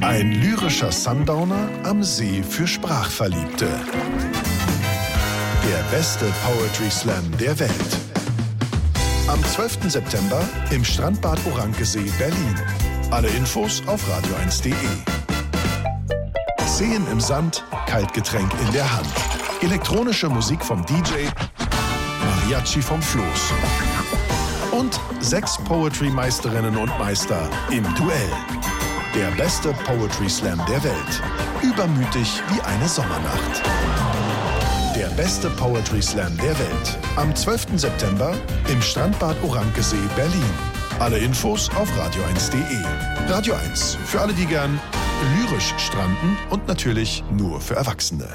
Ein lyrischer Sundowner am See für Sprachverliebte. Der beste Poetry Slam der Welt. Am 12. September im Strandbad Orankesee, Berlin. Alle Infos auf radio1.de. Seen im Sand, Kaltgetränk in der Hand. Elektronische Musik vom DJ, Mariachi vom Floß. Und 6 Poetry-Meisterinnen und Meister im Duell. Der beste Poetry Slam der Welt. Übermütig wie eine Sommernacht. Der beste Poetry Slam der Welt. Am 12. September im Strandbad Orankesee, Berlin. Alle Infos auf radio1.de. Radio 1, für alle, die gern lyrisch stranden und natürlich nur für Erwachsene.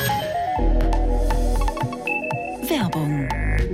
Werbung.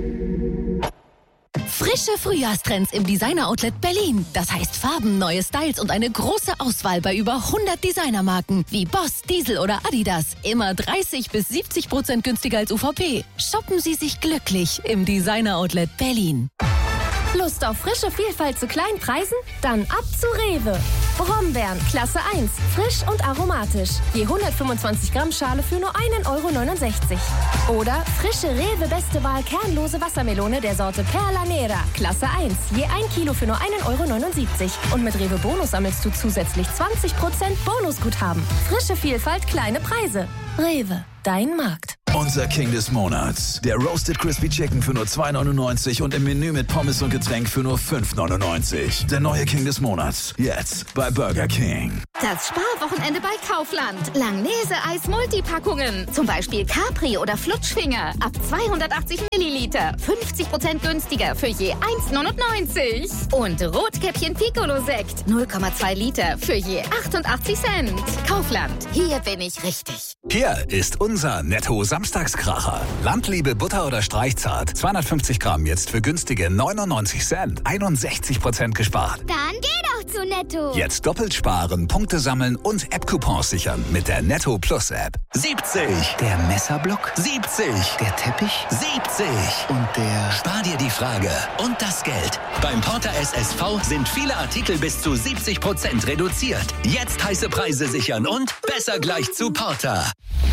Frische Frühjahrstrends im Designer-Outlet Berlin. Das heißt Farben, neue Styles und eine große Auswahl bei über 100 Designermarken wie Boss, Diesel oder Adidas. Immer 30-70% günstiger als UVP. Shoppen Sie sich glücklich im Designer-Outlet Berlin. Lust auf frische Vielfalt zu kleinen Preisen? Dann ab zu Rewe. Brombeeren, Klasse 1, frisch und aromatisch. Je 125 Gramm Schale für nur 1,69 €. Oder frische Rewe Beste Wahl kernlose Wassermelone der Sorte Perla Nera, Klasse 1. Je 1 Kilo für nur 1,79 €. Und mit Rewe Bonus sammelst du zusätzlich 20% Bonusguthaben. Frische Vielfalt, kleine Preise. Rewe, dein Markt. Unser King des Monats. Der Roasted Crispy Chicken für nur 2,99 € und im Menü mit Pommes und Getränk für nur 5,99 €. Der neue King des Monats. Jetzt bei Burger King. Das Sparwochenende bei Kaufland. Langnese-Eis Multipackungen. Zum Beispiel Capri oder Flutschfinger. Ab 280 Milliliter. 50% günstiger für je 1,99 €. Und Rotkäppchen Piccolo-Sekt. 0,2 Liter für je 88 Cent. Kaufland. Hier bin ich richtig. Hier ist unser Netto-Samstagskracher. Landliebe Butter oder Streichzart. 250 Gramm jetzt für günstige 99 Cent. 61% gespart. Dann geh doch zu Netto. Jetzt doppelt sparen, Punkte sammeln und App-Coupons sichern mit der Netto Plus App. 70. Der Messerblock. 70. Der Teppich. 70. Und der... Spar dir die Frage und das Geld. Beim Porter SSV sind viele Artikel bis zu 70% reduziert. Jetzt heiße Preise sichern und besser gleich zu Porter.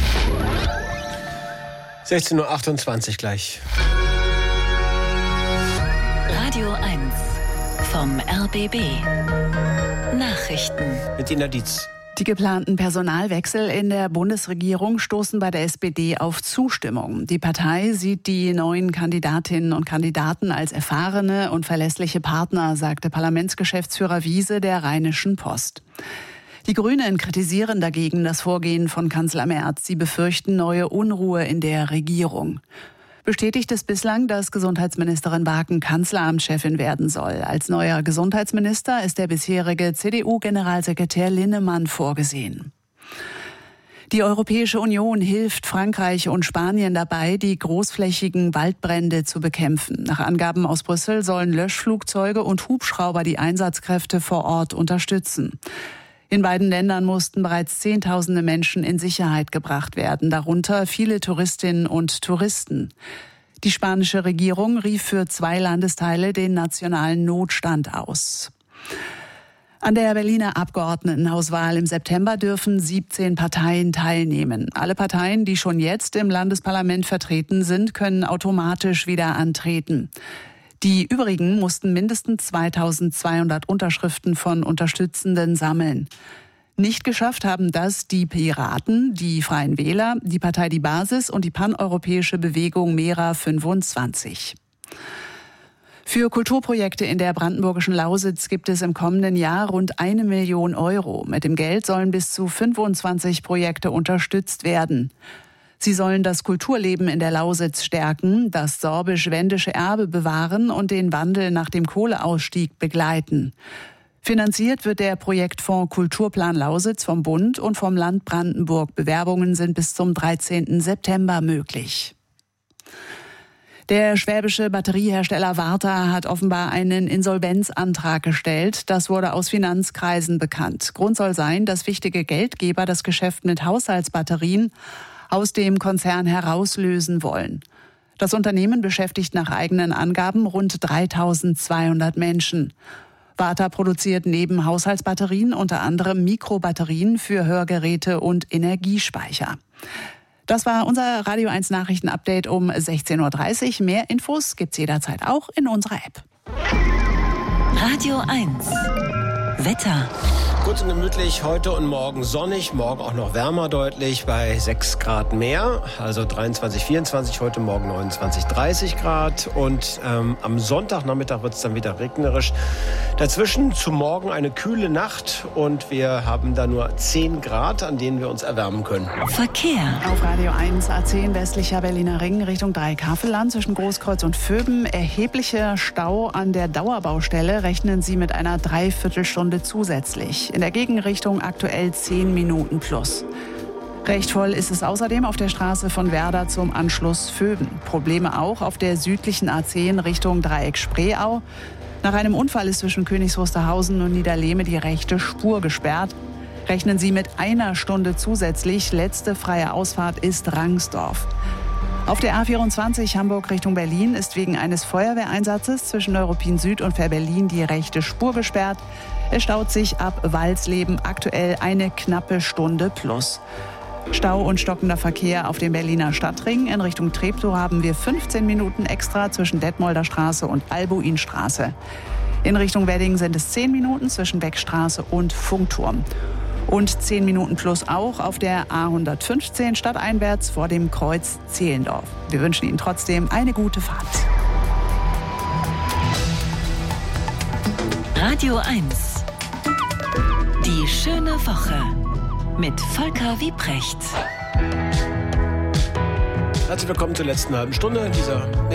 16:28 Uhr gleich. Radio 1 vom RBB. Nachrichten. Mit Ina Dietz. Die geplanten Personalwechsel in der Bundesregierung stoßen bei der SPD auf Zustimmung. Die Partei sieht die neuen Kandidatinnen und Kandidaten als erfahrene und verlässliche Partner, sagte Parlamentsgeschäftsführer Wiese der Rheinischen Post. Die Grünen kritisieren dagegen das Vorgehen von Kanzler Merz. Sie befürchten neue Unruhe in der Regierung. Bestätigt ist bislang, dass Gesundheitsministerin Wagen Kanzleramtschefin werden soll. Als neuer Gesundheitsminister ist der bisherige CDU-Generalsekretär Linnemann vorgesehen. Die Europäische Union hilft Frankreich und Spanien dabei, die großflächigen Waldbrände zu bekämpfen. Nach Angaben aus Brüssel sollen Löschflugzeuge und Hubschrauber die Einsatzkräfte vor Ort unterstützen. In beiden Ländern mussten bereits Zehntausende Menschen in Sicherheit gebracht werden, darunter viele Touristinnen und Touristen. Die spanische Regierung rief für 2 Landesteile den nationalen Notstand aus. An der Berliner Abgeordnetenhauswahl im September dürfen 17 Parteien teilnehmen. Alle Parteien, die schon jetzt im Landesparlament vertreten sind, können automatisch wieder antreten. Die übrigen mussten mindestens 2200 Unterschriften von Unterstützenden sammeln. Nicht geschafft haben das die Piraten, die Freien Wähler, die Partei Die Basis und die paneuropäische Bewegung Mera 25. Für Kulturprojekte in der brandenburgischen Lausitz gibt es im kommenden Jahr rund 1 Million €. Mit dem Geld sollen bis zu 25 Projekte unterstützt werden. Sie sollen das Kulturleben in der Lausitz stärken, das sorbisch-wendische Erbe bewahren und den Wandel nach dem Kohleausstieg begleiten. Finanziert wird der Projektfonds Kulturplan Lausitz vom Bund und vom Land Brandenburg. Bewerbungen sind bis zum 13. September möglich. Der schwäbische Batteriehersteller Varta hat offenbar einen Insolvenzantrag gestellt. Das wurde aus Finanzkreisen bekannt. Grund soll sein, dass wichtige Geldgeber das Geschäft mit Haushaltsbatterien aus dem Konzern herauslösen wollen. Das Unternehmen beschäftigt nach eigenen Angaben rund 3200 Menschen. Varta produziert neben Haushaltsbatterien unter anderem Mikrobatterien für Hörgeräte und Energiespeicher. Das war unser Radio 1 Nachrichten-Update um 16.30 Uhr. Mehr Infos gibt's jederzeit auch in unserer App. Radio 1 Wetter. Kurz und gemütlich, heute und morgen sonnig, morgen auch noch wärmer deutlich bei 6 Grad mehr, also 23, 24, heute Morgen 29, 30 Grad und am Sonntagnachmittag wird es dann wieder regnerisch. Dazwischen zu morgen eine kühle Nacht und wir haben da nur 10 Grad, an denen wir uns erwärmen können. Verkehr. Auf Radio 1 A10 westlicher Berliner Ring Richtung Dreieckhavelland zwischen Großkreuz und Vöben. Erheblicher Stau an der Dauerbaustelle, rechnen Sie mit einer Dreiviertelstunde zusätzlich. In der Gegenrichtung aktuell 10 Minuten plus. Recht voll ist es außerdem auf der Straße von Werder zum Anschluss Vöben. Probleme auch auf der südlichen A10 Richtung Dreieck Spreeau. Nach einem Unfall ist zwischen Königs Wusterhausen und Niederlehme die rechte Spur gesperrt. Rechnen Sie mit einer Stunde zusätzlich. Letzte freie Ausfahrt ist Rangsdorf. Auf der A24 Hamburg Richtung Berlin ist wegen eines Feuerwehreinsatzes zwischen Neuruppin Süd und Fähr-Berlin die rechte Spur gesperrt. Es staut sich ab Walsleben aktuell eine knappe Stunde plus. Stau und stockender Verkehr auf dem Berliner Stadtring. In Richtung Treptow haben wir 15 Minuten extra zwischen Detmolder Straße und Albuinstraße. In Richtung Wedding sind es 10 Minuten zwischen Beckstraße und Funkturm. Und 10 Minuten plus auch auf der A115 stadteinwärts vor dem Kreuz Zehlendorf. Wir wünschen Ihnen trotzdem eine gute Fahrt. Radio 1. Die schöne Woche mit Volker Wiebrecht. Herzlich willkommen zur letzten halben Stunde dieser